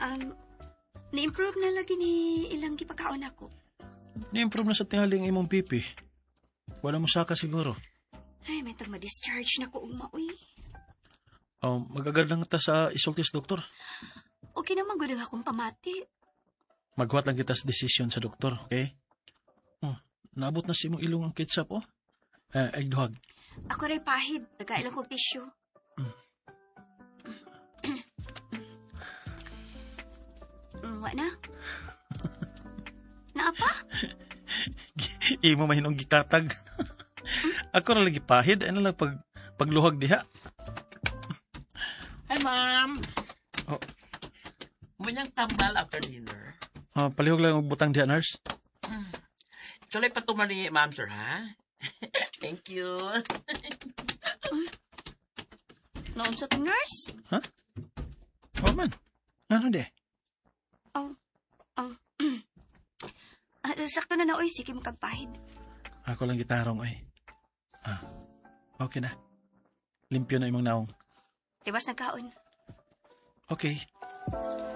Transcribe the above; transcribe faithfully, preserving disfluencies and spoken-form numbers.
Um, na-improve na lagi ni ilang gipakaon ako. Ni-improve na sa tingaling imong B P. Wala mo saka siguro. Ay, may tag ma-discharge na ko ugma, uy. Oh, magagad lang ta sa isultis, doktor. Okay naman, gudang akong pamati. Maghuwat lang kita sa desisyon sa doktor, okay? Oh, naabot na si mong ilong ang ketchup, oh. Eh, ay duhag. Ako rin pahid. Nagkailang kong tissue. Mm. Mm, wa na? Naapa? Imo mahinong gikatag. Ako na lagi pahid. Ano lang pag, pagluhag diha. Hi, ma'am. Oh. Manyang tambal after dinner. Oh, palihog lang ang butang diha, nurse. Hmm. Ikaw lang patumar ni ma'am, sir, ha? Thank you. Noon sa tong nurse? Ha? Oh, man. Ano di? Oh. Oh. Ah, sakto na na, oy. Sige mo kagpahid. Ako lang gitarong, ay. Ah, okay na. Limpyo na imong naong. Tibas nagkaon. Okay.